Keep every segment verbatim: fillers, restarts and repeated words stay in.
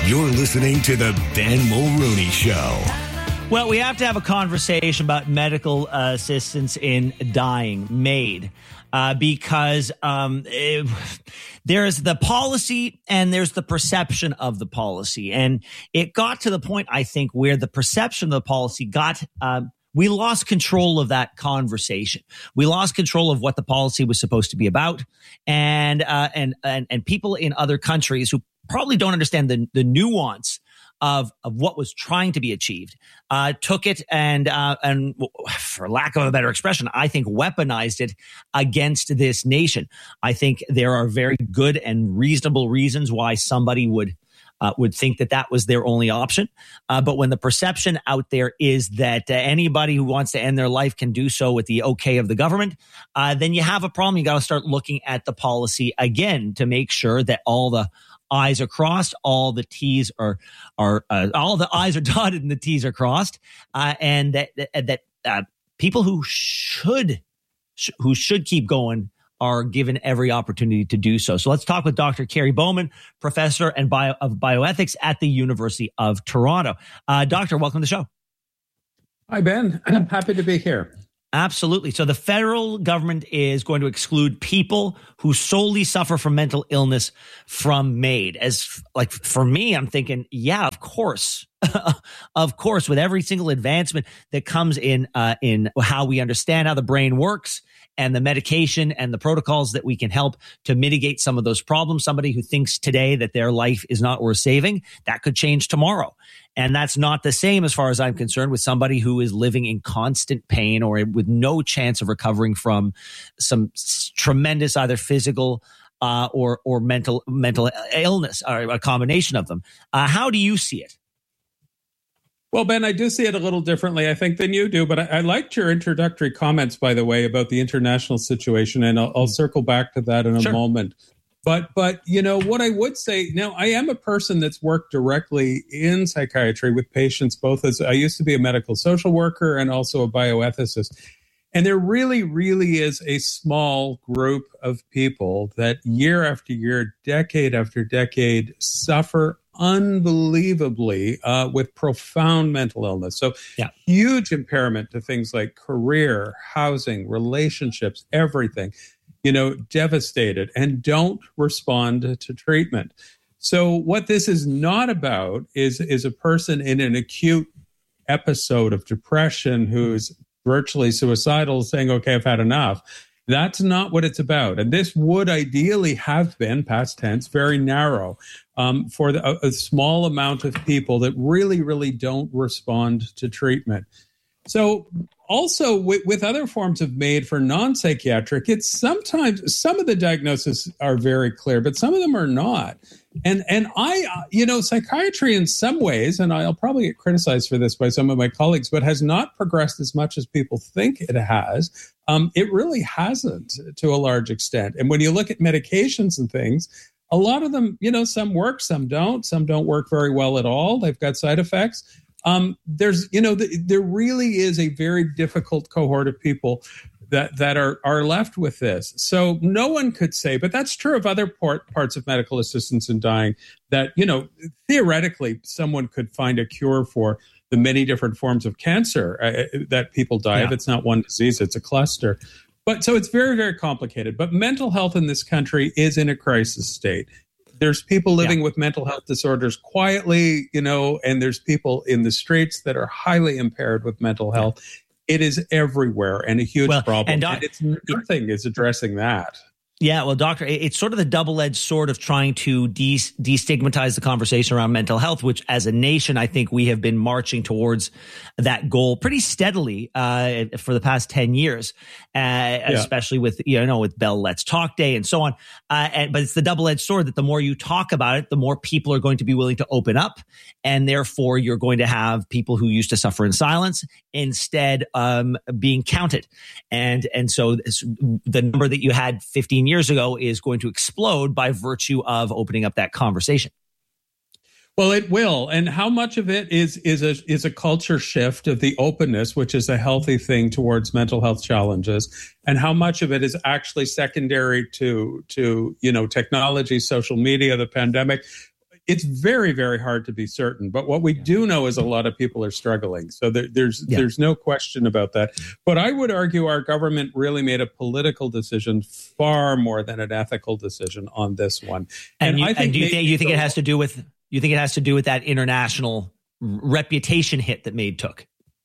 You're listening to the Ben Mulrooney Show. Well, we have to have a conversation about medical uh, assistance in dying, MAID, uh, because um, it, there's the policy and there's the perception of the policy. And it got to the point, I think, where the perception of the policy got uh, we lost control of that conversation. We lost control of what the policy was supposed to be about. And uh, and, and and people in other countries who probably don't understand the, the nuance of, of what was trying to be achieved, uh, took it and, uh, and for lack of a better expression, I think weaponized it against this nation. I think there are very good and reasonable reasons why somebody would, uh, would think that that was their only option. Uh, but when the perception out there is that uh, anybody who wants to end their life can do so with the okay of the government, uh, then you have a problem. You got to start looking at the policy again to make sure that all the I's are crossed, all the T's are are uh, all the I's are dotted and the T's are crossed, uh, and that that, that uh, people who should sh- who should keep going are given every opportunity to do so. So let's talk with Doctor Kerry Bowman, professor and bio, of bioethics at the University of Toronto. Uh, doctor, welcome to the show. Hi, Ben. I'm happy to be here. Absolutely. So the federal government is going to exclude people who solely suffer from mental illness from MAID. As like for me, I'm thinking, yeah, of course, of course, with every single advancement that comes in uh, in how we understand how the brain works and the medication and the protocols that we can help to mitigate some of those problems. Somebody who thinks today that their life is not worth saving, that could change tomorrow. And that's not the same, as far as I'm concerned, with somebody who is living in constant pain or with no chance of recovering from some tremendous either physical uh, or or mental mental illness, or a combination of them. Uh, how do you see it? Well, Ben, I do see it a little differently, I think, than you do. But I, I liked your introductory comments, by the way, about the international situation, and I'll, I'll circle back to that in a Sure. moment. But, but you know, what I would say, now, I am a person that's worked directly in psychiatry with patients, both as I used to be a medical social worker and also a bioethicist. And there really, really is a small group of people that year after year, decade after decade, suffer unbelievably uh, with profound mental illness. So yeah. huge impairment to things like career, housing, relationships, everything. You know, devastated and don't respond to treatment. So what this is not about is, is a person in an acute episode of depression who's virtually suicidal saying, okay, I've had enough. That's not what it's about. And this would ideally have been, past tense, very narrow um, for the, a, a small amount of people that really, really don't respond to treatment. So also with, with other forms of MAID for non-psychiatric, it's sometimes, some of the diagnoses are very clear, but some of them are not. And and I, you know, psychiatry in some ways, and I'll probably get criticized for this by some of my colleagues, but has not progressed as much as people think it has. Um, it really hasn't to a large extent. And when you look at medications and things, a lot of them, you know, some work, some don't, some don't work very well at all. They've got side effects. Um, there's, you know, the, there really is a very difficult cohort of people that that are are left with this. So no one could say, but that's true of other part, parts of medical assistance in dying, that, you know, theoretically someone could find a cure for the many different forms of cancer uh, that people die yeah. of. It's not one disease, it's a cluster. But so it's very, very complicated. But mental health in this country is in a crisis state. There's people living yeah. with mental health disorders quietly, you know, and there's people in the streets that are highly impaired with mental health. It is everywhere and a huge well, problem. And, doc- and it's nothing is addressing that. Yeah, well, doctor, it's sort of the double-edged sword of trying to de- destigmatize the conversation around mental health, which as a nation, I think we have been marching towards that goal pretty steadily uh, for the past ten years, uh, yeah. especially with, you know, with Bell Let's Talk Day and so on. Uh, and, but it's the double-edged sword that the more you talk about it, the more people are going to be willing to open up. And therefore, you're going to have people who used to suffer in silence instead um, being counted. And, and so the number that you had fifteen years ago is going to explode by virtue of opening up that conversation. Well, it will. And how much of it is is a is a culture shift of the openness, which is a healthy thing towards mental health challenges, and how much of it is actually secondary to to, you know, technology, social media, the pandemic. it's very, very hard to be certain. But what we do know is a lot of people are struggling. So there, there's yeah. there's no question about that. But I would argue our government really made a political decision far more than an ethical decision on this one. And, and you, I think and do you think you think so, it has to do with you think it has to do with that international reputation hit that Maid took?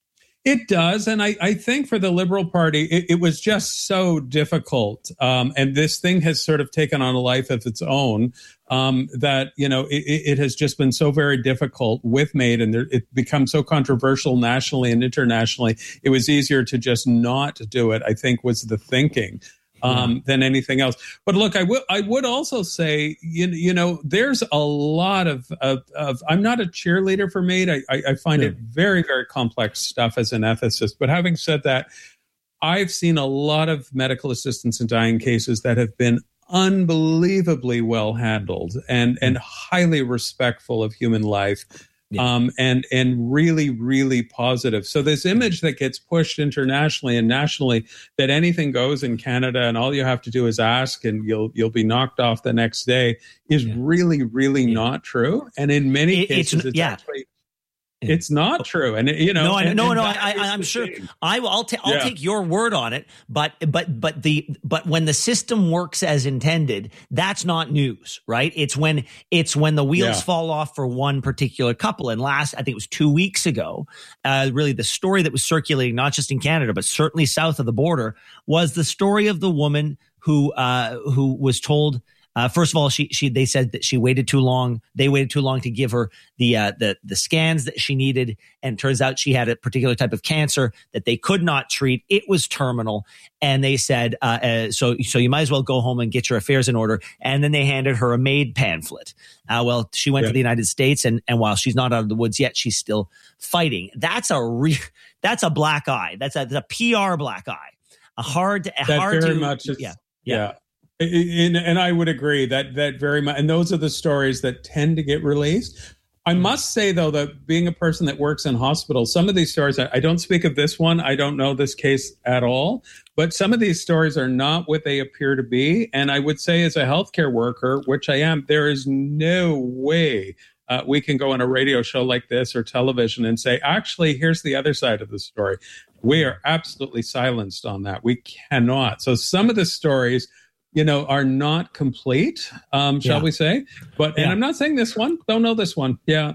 It does. And I, I think for the Liberal Party, it, it was just so difficult. Um, and this thing has sort of taken on a life of its own um, that, you know, it, it has just been so very difficult with Maid, and there, it becomes so controversial nationally and internationally. It was easier to just not do it, I think, was the thinking. Um, than anything else. But look, I would I would also say, you, you know, there's a lot of, of, of I'm not a cheerleader for Maid. I, I, I find yeah. it very, very complex stuff as an ethicist. But having said that, I've seen a lot of medical assistance in dying cases that have been unbelievably well handled and, and highly respectful of human life. Yeah. Um, and and really, really positive. So this image that gets pushed internationally and nationally that anything goes in Canada and all you have to do is ask and you'll you'll be knocked off the next day is yeah. really, really yeah. not true. And in many it, cases, it's, it's yeah. actually it's not true. And you know, no, I, and, no, and no. I, I, I'm sure thing. I will. I'll, ta- I'll yeah. take your word on it. But but but the but when the system works as intended, that's not news, right? It's when it's when the wheels yeah. fall off for one particular couple. And last, I think it was two weeks ago, uh, really the story that was circulating not just in Canada but certainly south of the border was the story of the woman who uh, who was told. Uh, first of all, she, she, they said that she waited too long. They waited too long to give her the, uh, the, the scans that she needed. And it turns out she had a particular type of cancer that they could not treat. It was terminal. And they said, uh, uh so, so you might as well go home and get your affairs in order. And then they handed her a Maid pamphlet. Uh, well, she went yeah. to the United States, and, and while she's not out of the woods yet, she's still fighting. That's a re, that's a black eye. That's a, that's a P R black eye. A hard, a that hard very to, much is, yeah. yeah. yeah. And, and I would agree that that very much, and those are the stories that tend to get released. I must say, though, that being a person that works in hospitals, some of these stories, I, I don't speak of this one. I don't know this case at all, but some of these stories are not what they appear to be. And I would say as a healthcare worker, which I am, there is no way uh, we can go on a radio show like this or television and say, actually, here's the other side of the story. We are absolutely silenced on that. We cannot. So some of the stories, you know, are not complete, um, shall yeah. we say? But and yeah. I'm not saying this one. Don't know this one. Yeah.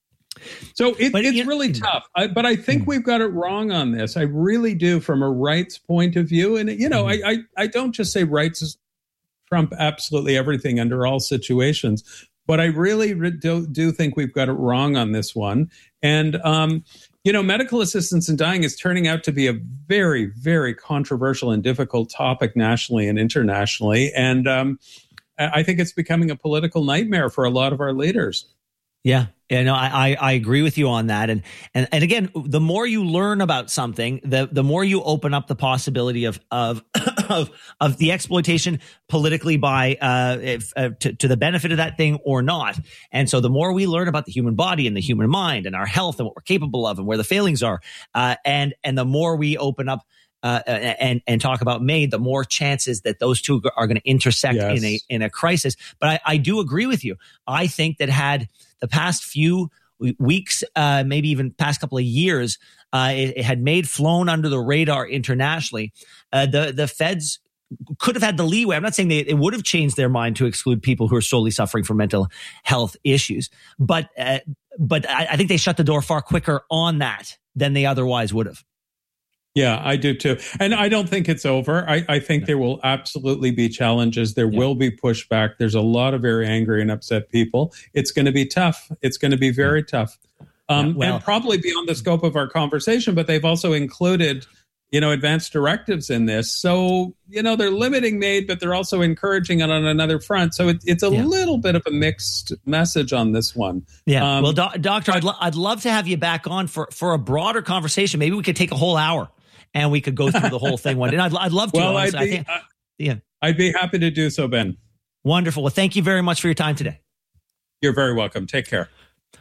So it, it's you, really tough. I, but I think mm. we've got it wrong on this. I really do, from a rights point of view. And you know, mm. I, I I don't just say rights trump absolutely everything under all situations, but I really re- do, do think we've got it wrong on this one. And um, you know, medical assistance in dying is turning out to be a very, very controversial and difficult topic nationally and internationally. And um, I think it's becoming a political nightmare for a lot of our leaders. Yeah. Yeah, no, I, I agree with you on that. And, and, and again, the more you learn about something, the, the more you open up the possibility of, of, of, of the exploitation politically by, uh, if, uh, to, to the benefit of that thing or not. And so the more we learn about the human body and the human mind and our health and what we're capable of and where the failings are, uh, and, and the more we open up, uh, and, and talk about Maid, the more chances that those two are going to intersect yes. in a, in a crisis. But I, I do agree with you. I think that had the past few weeks, uh, maybe even past couple of years, uh, it, it had Maid flown under the radar internationally. Uh, the, the feds could have had the leeway. I'm not saying they, it would have changed their mind to exclude people who are solely suffering from mental health issues, but, uh, but I, I think they shut the door far quicker on that than they otherwise would have. Yeah, I do too. And I don't think it's over. I, I think no. there will absolutely be challenges. There yeah. will be pushback. There's a lot of very angry and upset people. It's going to be tough. It's going to be very tough. Um, yeah, well, and probably beyond the scope of our conversation, but they've also included, you know, advanced directives in this. So, you know, they're limiting Maid, but they're also encouraging it on another front. So it, it's a yeah. little bit of a mixed message on this one. Yeah. Um, well, do- Doctor, I'd, lo- I'd love to have you back on for, for a broader conversation. Maybe we could take a whole hour. And we could go through the whole thing one day. I'd, I'd love to. Well, I'd be, I think, uh, yeah. I'd be happy to do so, Ben. Wonderful. Well, thank you very much for your time today. You're very welcome. Take care.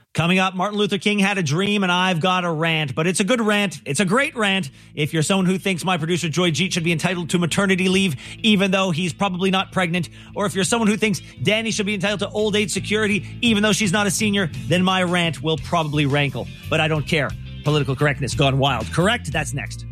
Coming up, Martin Luther King had a dream, and I've got a rant, but it's a good rant. It's a great rant. If you're someone who thinks my producer Joy Jeet should be entitled to maternity leave, even though he's probably not pregnant, or if you're someone who thinks Danny should be entitled to old age security, even though she's not a senior, then my rant will probably rankle. But I don't care. Political correctness gone wild. Correct? That's next.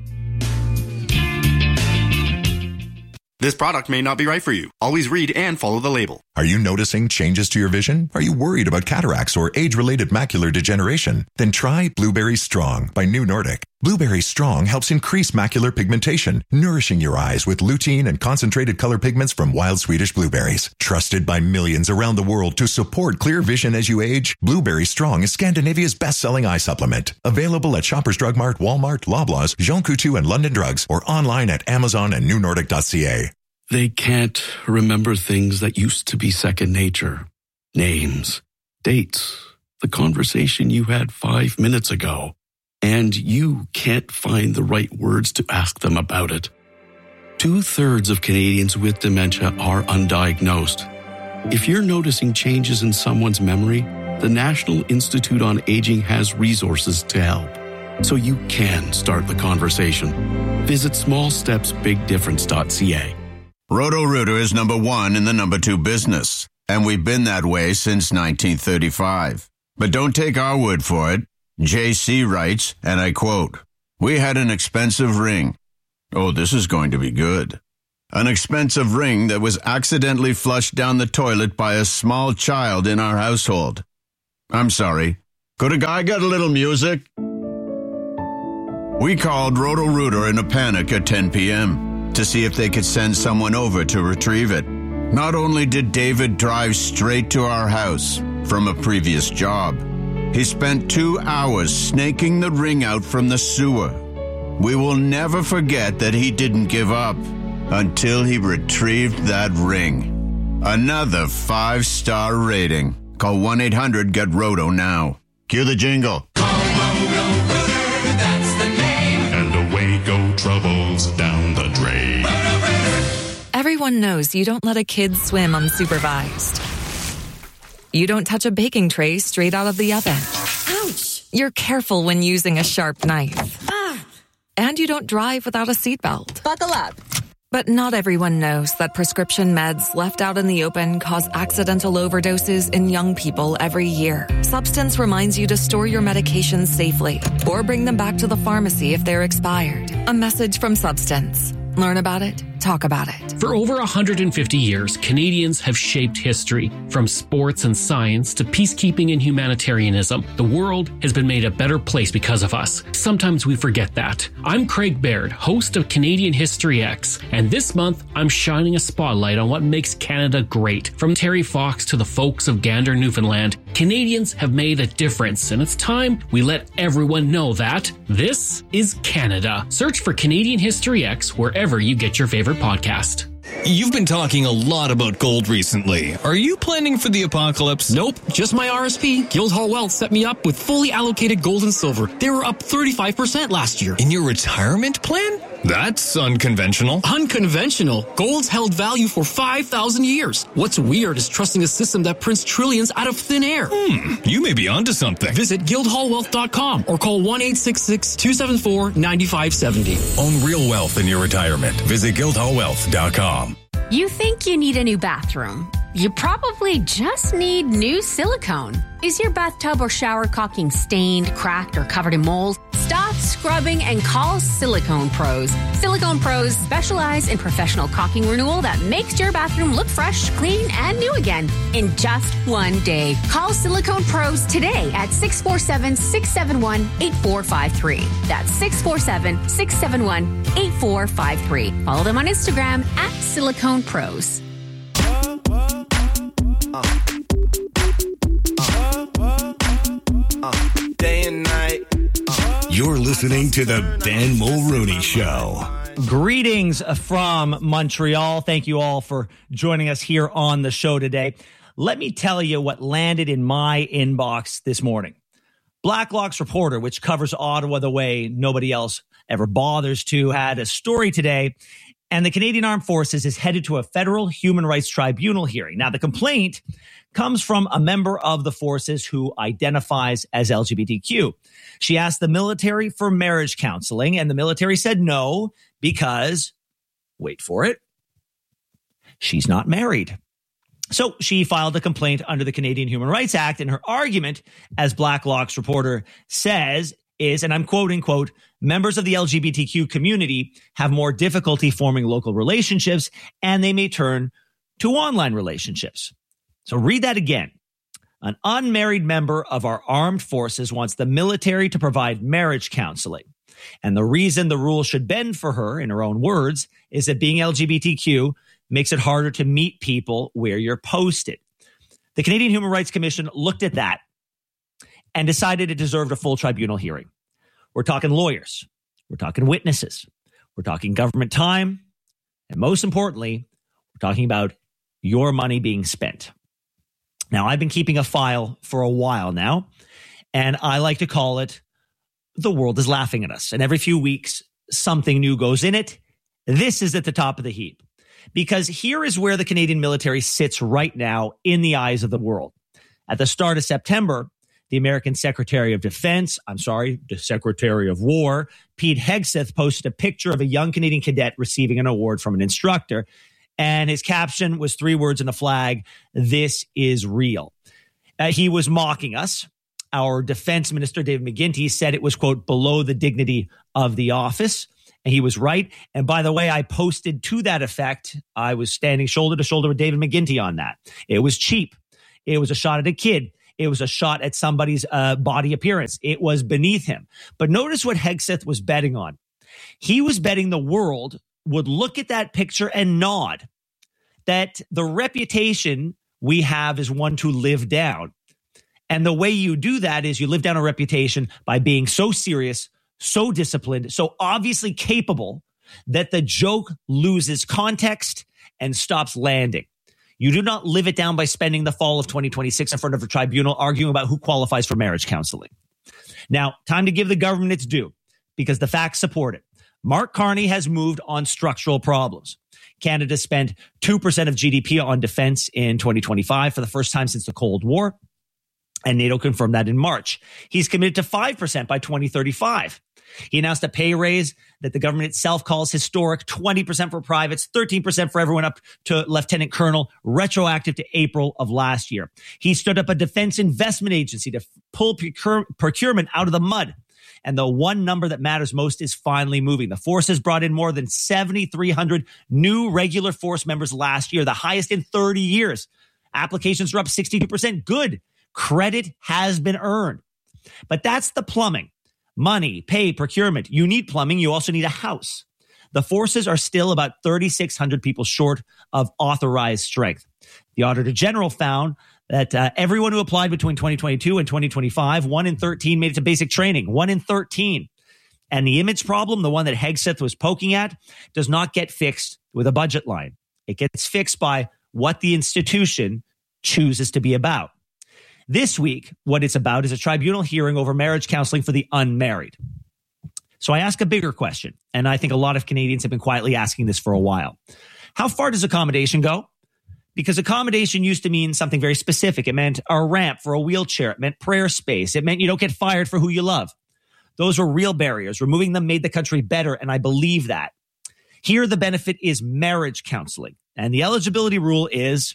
This product may not be right for you. Always read and follow the label. Are you noticing changes to your vision? Are you worried about cataracts or age-related macular degeneration? Then try Blueberry Strong by New Nordic. Blueberry Strong helps increase macular pigmentation, nourishing your eyes with lutein and concentrated color pigments from wild Swedish blueberries. Trusted by millions around the world to support clear vision as you age, Blueberry Strong is Scandinavia's best-selling eye supplement. Available at Shoppers Drug Mart, Walmart, Loblaws, Jean Coutu, and London Drugs, or online at Amazon and new nordic dot c a. They can't remember things that used to be second nature. Names, dates, the conversation you had five minutes ago. And you can't find the right words to ask them about it. Two-thirds of Canadians with dementia are undiagnosed. If you're noticing changes in someone's memory, the National Institute on Aging has resources to help, so you can start the conversation. Visit small steps big difference dot c a. Roto-Rooter is number one in the number two business, and we've been that way since nineteen thirty-five. But don't take our word for it. J C writes, and I quote, "We had an expensive ring. Oh, this is going to be good. An expensive ring that was accidentally flushed down the toilet by a small child in our household. I'm sorry. Could a guy get a little music?" We called Roto-Rooter in a panic at ten p.m. to see if they could send someone over to retrieve it. Not only did David drive straight to our house from a previous job, he spent two hours snaking the ring out from the sewer. We will never forget that he didn't give up until he retrieved that ring. Another five-star rating. Call one eight hundred get roto now. Cue the jingle. Call Roto-Rooter, that's the name. And away go troubles down the drain. Everyone knows you don't let a kid swim unsupervised. You don't touch a baking tray straight out of the oven. Ouch! You're careful when using a sharp knife. Ah! And you don't drive without a seatbelt. Buckle up. But not everyone knows that prescription meds left out in the open cause accidental overdoses in young people every year. Substance reminds you to store your medications safely or bring them back to the pharmacy if they're expired. A message from Substance. Learn about it. Talk about it. For over one hundred fifty years, Canadians have shaped history. From sports and science to peacekeeping and humanitarianism, the world has been made a better place because of us. Sometimes we forget that. I'm Craig Baird, host of Canadian History X, and this month I'm shining a spotlight on what makes Canada great. From Terry Fox to the folks of Gander, Newfoundland, Canadians have made a difference, and it's time we let everyone know that this is Canada. Search for Canadian History X wherever you get your favorite podcast. You've been talking a lot about gold recently. Are you planning for the apocalypse? Nope, just my R S P. Guildhall Wealth set me up with fully allocated gold and silver. They were up thirty-five percent last year. In your retirement plan? That's unconventional. Unconventional? Gold's held value for five thousand years. What's weird is trusting a system that prints trillions out of thin air. Hmm, you may be onto something. Visit guildhall wealth dot com or call one eight six six, two seven four, nine five seven zero. Own real wealth in your retirement. Visit guildhall wealth dot com. You think you need a new bathroom. You probably just need new silicone. Is your bathtub or shower caulking stained, cracked, or covered in mold? Stop scrubbing and call Silicone Pros. Silicone Pros specialize in professional caulking renewal that makes your bathroom look fresh, clean, and new again in just one day. Call Silicone Pros today at six four seven, six seven one, eight four five three. That's six four seven, six seven one, eight four five three. Follow them on Instagram at Silicone Pros. Uh, uh, uh, day and night. Uh, You're listening to the Ben Mulrooney Show. Greetings from Montreal. Thank you all for joining us here on the show today. Let me tell you what landed in my inbox this morning. Blacklock's reporter, which covers Ottawa the way nobody else ever bothers to, had a story today And the Canadian Armed Forces is headed to a federal human rights tribunal hearing. Now, the complaint comes from a member of the forces who identifies as L G B T Q. She asked the military for marriage counseling, and the military said no because, wait for it, she's not married. So she filed a complaint under the Canadian Human Rights Act, and her argument, as Blacklock's reporter says, is, and I'm quoting, quote, members of the L G B T Q community have more difficulty forming local relationships, and they may turn to online relationships. So read that again. An unmarried member of our armed forces wants the military to provide marriage counseling. And the reason the rule should bend for her, in her own words, is that being L G B T Q makes it harder to meet people where you're posted. The Canadian Human Rights Commission looked at that and decided it deserved a full tribunal hearing. We're talking lawyers. We're talking witnesses. We're talking government time. And most importantly, we're talking about your money being spent. Now, I've been keeping a file for a while now, and I like to call it The World is Laughing at Us. And every few weeks, something new goes in it. This is at the top of the heap, because here is where the Canadian military sits right now in the eyes of the world. At the start of September, the American Secretary of Defense, I'm sorry, the Secretary of War, Pete Hegseth, posted a picture of a young Canadian cadet receiving an award from an instructor. And his caption was three words in a flag: "This is real." Uh, he was mocking us. Our defense minister, David McGuinty, said it was, quote, below the dignity of the office. And he was right. And by the way, I posted to that effect. I was standing shoulder to shoulder with David McGuinty on that. It was cheap. It was a shot at a kid. It was a shot at somebody's uh, body appearance. It was beneath him. But notice what Hegseth was betting on. He was betting the world would look at that picture and nod, that the reputation we have is one to live down. And the way you do that is you live down a reputation by being so serious, so disciplined, so obviously capable that the joke loses context and stops landing. You do not live it down by spending the fall of twenty twenty-six in front of a tribunal arguing about who qualifies for marriage counseling. Now, time to give the government its due, because the facts support it. Mark Carney has moved on structural problems. Canada spent two percent of G D P on defense in twenty twenty-five for the first time since the Cold War, and NATO confirmed that in March. He's committed to five percent by twenty thirty-five. He announced a pay raise that the government itself calls historic, twenty percent for privates, thirteen percent for everyone up to lieutenant colonel, retroactive to April of last year. He stood up a defense investment agency to pull procure- procurement out of the mud. And the one number that matters most is finally moving. The force has brought in more than seven thousand three hundred new regular force members last year, the highest in thirty years. Applications are up sixty-two percent. Good. Credit has been earned. But that's the plumbing. Money, pay, procurement. You need plumbing. You also need a house. The forces are still about three thousand six hundred people short of authorized strength. The Auditor General found that uh, everyone who applied between twenty twenty-two and twenty twenty-five, one in thirteen made it to basic training. One in thirteen. And the image problem, the one that Hegseth was poking at, does not get fixed with a budget line. It gets fixed by what the institution chooses to be about. This week, what it's about is a tribunal hearing over marriage counseling for the unmarried. So I ask a bigger question, and I think a lot of Canadians have been quietly asking this for a while. How far does accommodation go? Because accommodation used to mean something very specific. It meant a ramp for a wheelchair. It meant prayer space. It meant you don't get fired for who you love. Those were real barriers. Removing them made the country better, and I believe that. Here, the benefit is marriage counseling. And the eligibility rule is,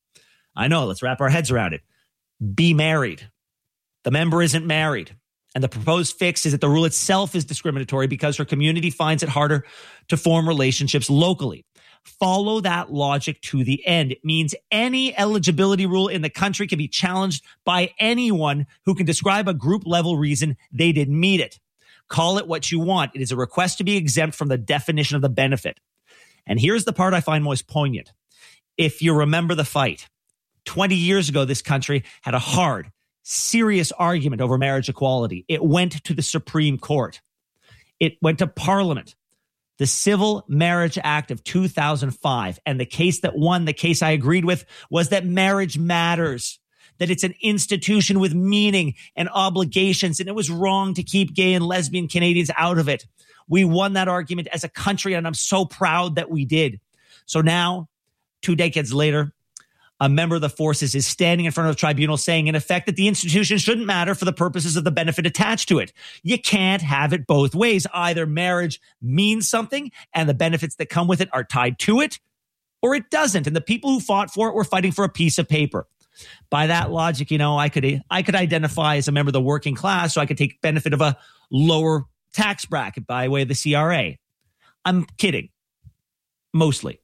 I know, let's wrap our heads around it. Be married. The member isn't married. And the proposed fix is that the rule itself is discriminatory because her community finds it harder to form relationships locally. Follow that logic to the end. It means any eligibility rule in the country can be challenged by anyone who can describe a group level reason they didn't meet it. Call it what you want. It is a request to be exempt from the definition of the benefit. And here's the part I find most poignant. If you remember the fight, twenty years ago, this country had a hard, serious argument over marriage equality. It went to the Supreme Court. It went to Parliament. The Civil Marriage Act of two thousand five. And the case that won, the case I agreed with, was that marriage matters. that it's an institution with meaning and obligations, and it was wrong to keep gay and lesbian Canadians out of it. We won that argument as a country, and I'm so proud that we did. So now, two decades later, a member of the forces is standing in front of a tribunal saying, in effect, that the institution shouldn't matter for the purposes of the benefit attached to it. You can't have it both ways. Either marriage means something and the benefits that come with it are tied to it, or it doesn't. And the people who fought for it were fighting for a piece of paper. By that logic, you know, I could I could identify as a member of the working class, so I could take benefit of a lower tax bracket by way of the C R A. I'm kidding. Mostly.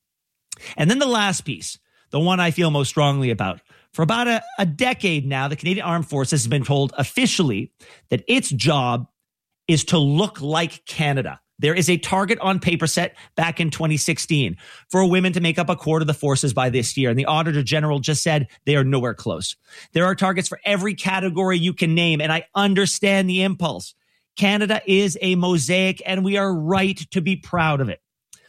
And then the last piece, the one I feel most strongly about. For about a, a decade now, the Canadian Armed Forces has been told officially that its job is to look like Canada. There is a target on paper set back in twenty sixteen for women to make up a quarter of the forces by this year. And the Auditor General just said they are nowhere close. There are targets for every category you can name, and I understand the impulse. Canada is a mosaic, and we are right to be proud of it.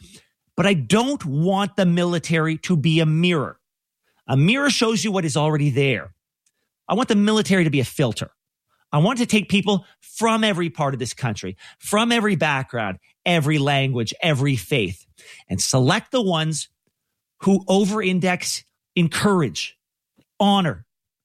But I don't want the military to be a mirror. A mirror shows you what is already there. I want the military to be a filter. I want to take people from every part of this country, from every background, every language, every faith, and select the ones who over-index in courage, honor,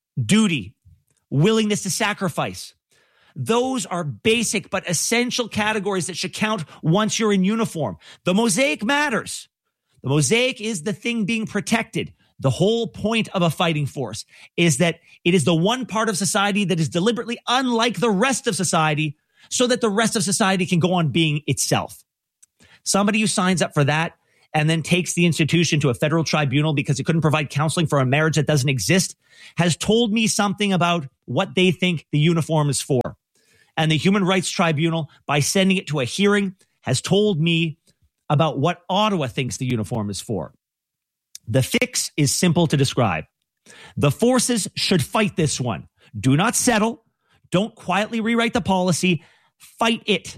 duty, willingness to sacrifice. Those are basic but essential categories that should count once you're in uniform. The mosaic matters. The mosaic is the thing being protected. The whole point of a fighting force is that it is the one part of society that is deliberately unlike the rest of society so that the rest of society can go on being itself. Somebody who signs up for that and then takes the institution to a federal tribunal because it couldn't provide counseling for a marriage that doesn't exist has told me something about what they think the uniform is for. And the Human Rights Tribunal, by sending it to a hearing, has told me about what Ottawa thinks the uniform is for. The fix is simple to describe. The forces should fight this one. Do not settle. Don't quietly rewrite the policy. Fight it.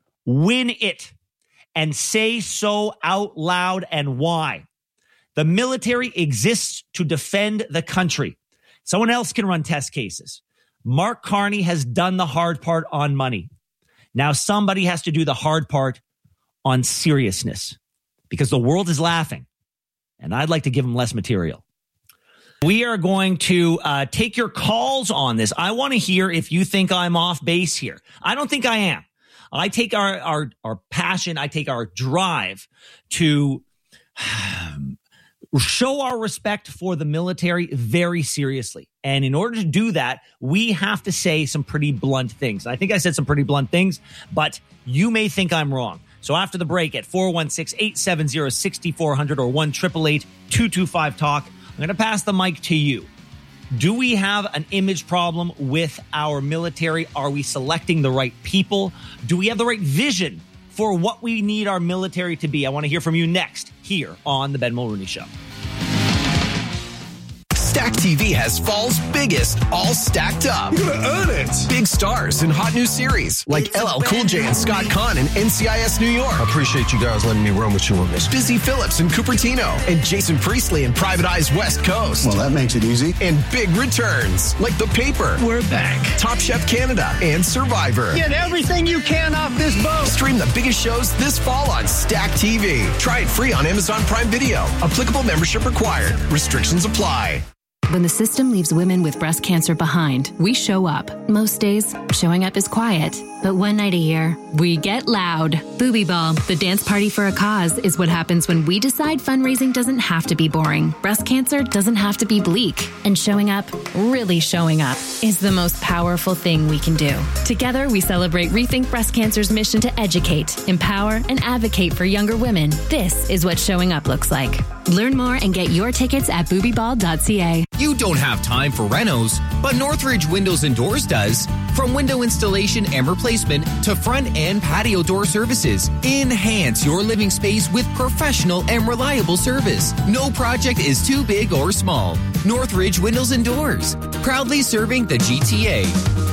Win it. And say so out loud and why. The military exists to defend the country. Someone else can run test cases. Mark Carney has done the hard part on money. Now somebody has to do the hard part on seriousness because the world is laughing. And I'd like to give them less material. We are going to uh, take your calls on this. I want to hear if you think I'm off base here. I don't think I am. I take our our, our passion, I take our drive to um, show our respect for the military very seriously. And in order to do that, we have to say some pretty blunt things. I think I said some pretty blunt things, but you may think I'm wrong. So after the break at four one six, eight seven zero, six four zero zero or one eight eight eight, two two five, talk, I'm going to pass the mic to you. Do we have an image problem with our military? Are we selecting the right people? Do we have the right vision for what we need our military to be? I want to hear from you next here on The Ben Mulrooney Show. Stack T V has fall's biggest, all stacked up. You're gonna earn it. Big stars and hot new series like L L Cool J and Scott Conn in N C I S New York. I appreciate you guys letting me run with you on this. Busy Phillips and Cupertino and Jason Priestley in Private Eye's West Coast. Well, that makes it easy. And big returns like The Paper. We're back. Top Chef Canada and Survivor. Get everything you can off this boat. Stream the biggest shows this fall on Stack T V. Try it free on Amazon Prime Video. Applicable membership required. Restrictions apply. When the system leaves women with breast cancer behind, we show up. Most days, showing up is quiet. But one night a year, we get loud. Booby Ball, the dance party for a cause, is what happens when we decide fundraising doesn't have to be boring. Breast cancer doesn't have to be bleak. And showing up, really showing up, is the most powerful thing we can do. Together, we celebrate Rethink Breast Cancer's mission to educate, empower, and advocate for younger women. This is what showing up looks like. Learn more and get your tickets at booby ball dot c a. You don't have time for renos, but Northridge Windows and Doors does. From window installation and replacement to front and patio door services, enhance your living space with professional and reliable service. No project is too big or small. Northridge Windows and Doors, proudly serving the G T A.